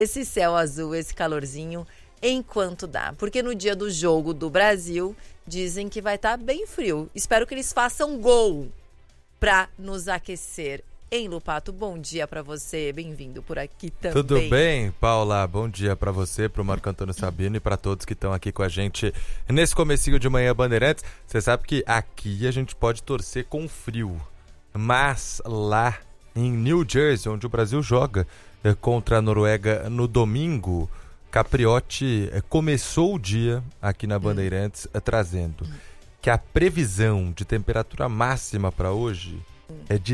esse céu azul, esse calorzinho, enquanto dá. Porque no dia do jogo do Brasil, dizem que vai estar bem frio. Espero que eles façam gol para nos aquecer. Hein, Lupato, bom dia para você, bem-vindo por aqui também. Tudo bem, Paula? Bom dia para você, para o Marco Antônio Sabino e para todos que estão aqui com a gente nesse comecinho de manhã Bandeirantes. Você sabe que aqui a gente pode torcer com frio, mas lá em New Jersey, onde o Brasil joga contra a Noruega no domingo, Capriotti começou o dia aqui na Bandeirantes trazendo que a previsão de temperatura máxima para hoje é de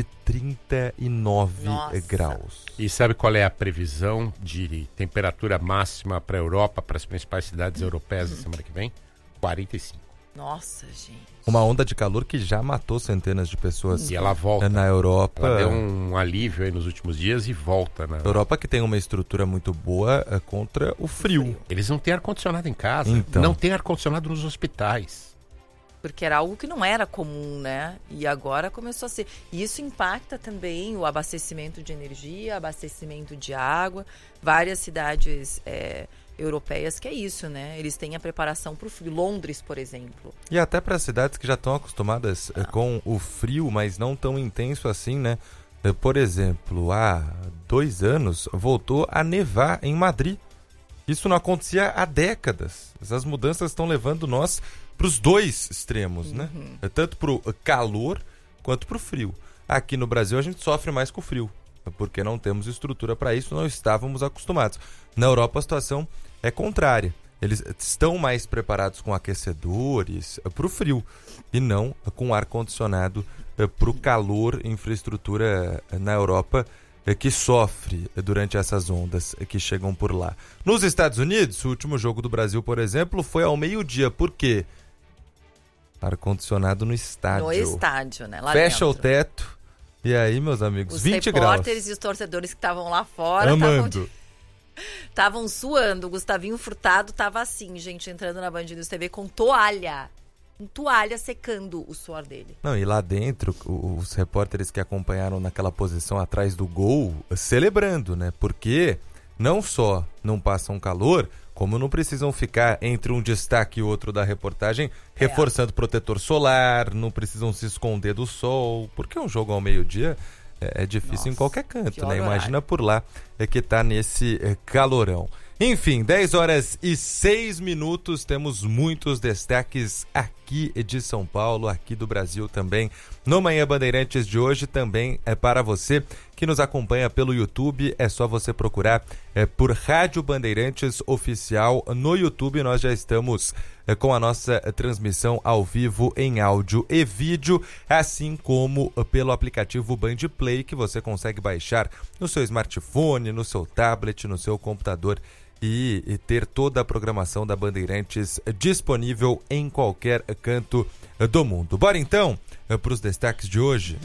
39 graus. E sabe qual é a previsão de temperatura máxima para a Europa, para as principais cidades europeias na semana que vem? 45. Nossa, gente. Uma onda de calor que já matou centenas de pessoas. E ela volta. Na Europa. Ela deu um alívio aí nos últimos dias e volta. Europa que tem uma estrutura muito boa contra o frio. Eles não têm ar-condicionado em casa. Então. Não tem ar-condicionado nos hospitais. Porque era algo que não era comum, né? E agora começou a ser. E isso impacta também o abastecimento de energia, abastecimento de água. Várias cidades europeias que é isso, né? Eles têm a preparação para o frio. Londres, por exemplo. E até para cidades que já estão acostumadas com o frio, mas não tão intenso assim, né? Por exemplo, há 2 anos voltou a nevar em Madrid. Isso não acontecia há décadas. Essas mudanças estão levando nós para os dois extremos, né? Tanto para o calor quanto para o frio. Aqui no Brasil a gente sofre mais com o frio, porque não temos estrutura para isso, não estávamos acostumados. Na Europa a situação é contrária. Eles estão mais preparados com aquecedores para o frio e não com ar-condicionado para o calor, infraestrutura na Europa que sofre durante essas ondas que chegam por lá. Nos Estados Unidos, o último jogo do Brasil, por exemplo, foi ao meio-dia. Por quê? Ar-condicionado no estádio. No estádio, né? Lá fecha dentro. O teto. E aí, meus amigos, os 20 graus. Os repórteres e os torcedores que estavam lá fora estavam suando. O Gustavinho Furtado estava assim, gente, entrando na Band News TV com toalha. Com toalha secando o suor dele. Não, e lá dentro, os repórteres que acompanharam naquela posição atrás do gol, celebrando, né? Porque não só não passam calor, como não precisam ficar entre um destaque e outro da reportagem, reforçando protetor solar, não precisam se esconder do sol, porque um jogo ao meio-dia é difícil em qualquer canto, né? Imagina por lá que tá nesse calorão. Enfim, 10h06, temos muitos destaques aqui de São Paulo, aqui do Brasil também. No Manhã Bandeirantes de hoje também é para você que nos acompanha pelo YouTube, é só você procurar por Rádio Bandeirantes Oficial no YouTube. Nós já estamos com a nossa transmissão ao vivo em áudio e vídeo, assim como pelo aplicativo Band Play, que você consegue baixar no seu smartphone, no seu tablet, no seu computador e ter toda a programação da Bandeirantes disponível em qualquer canto do mundo. Bora então para os destaques de hoje.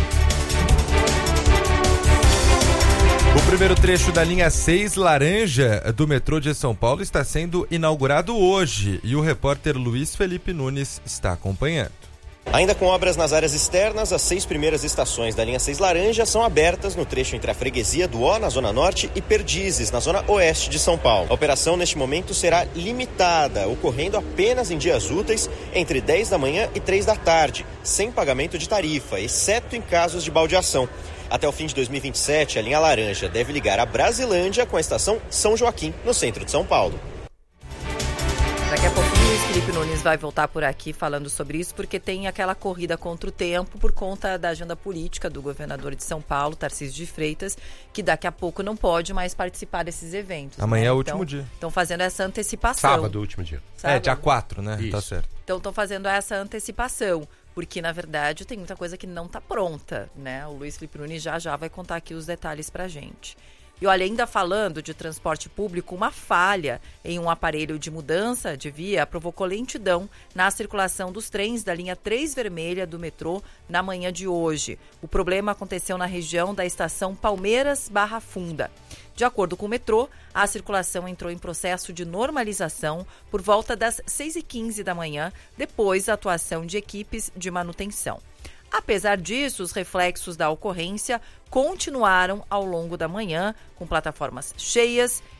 O primeiro trecho da linha 6 laranja do metrô de São Paulo está sendo inaugurado hoje e o repórter Luiz Felipe Nunes está acompanhando. Ainda com obras nas áreas externas, as 6 primeiras estações da linha 6 laranja são abertas no trecho entre a freguesia do Ó, na zona norte, e Perdizes, na zona oeste de São Paulo. A operação, neste momento, será limitada, ocorrendo apenas em dias úteis entre 10 da manhã e 3 da tarde, sem pagamento de tarifa, exceto em casos de baldeação. Até o fim de 2027, a linha laranja deve ligar a Brasilândia com a estação São Joaquim, no centro de São Paulo. Daqui a pouquinho o Felipe Nunes vai voltar por aqui falando sobre isso, porque tem aquela corrida contra o tempo por conta da agenda política do governador de São Paulo, Tarcísio de Freitas, que daqui a pouco não pode mais participar desses eventos. Amanhã é o então, último dia. Estão fazendo essa antecipação. Sábado, o último dia. Sábado. Dia 4, né? Isso. Tá certo. Então estão fazendo essa antecipação, porque na verdade tem muita coisa que não está pronta, né? O Luiz Felipe Nunes já vai contar aqui os detalhes pra gente. E olha, ainda falando de transporte público, uma falha em um aparelho de mudança de via provocou lentidão na circulação dos trens da linha 3 vermelha do metrô na manhã de hoje. O problema aconteceu na região da estação Palmeiras/Barra Funda. De acordo com o metrô, a circulação entrou em processo de normalização por volta das 6h15 da manhã, depois da atuação de equipes de manutenção. Apesar disso, os reflexos da ocorrência continuaram ao longo da manhã, com plataformas cheias